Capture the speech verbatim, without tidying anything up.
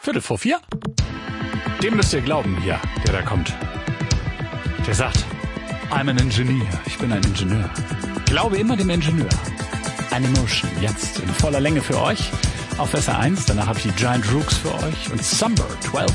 Viertel vor vier. Dem müsst ihr glauben hier, der da kommt. Der sagt, I'm an engineer. Ich bin ein Ingenieur. Glaube immer dem Ingenieur. An Emotion, jetzt in voller Länge für euch. Auf S R eins, danach habe ich die Giant Rooks für euch. Und Summer zwölf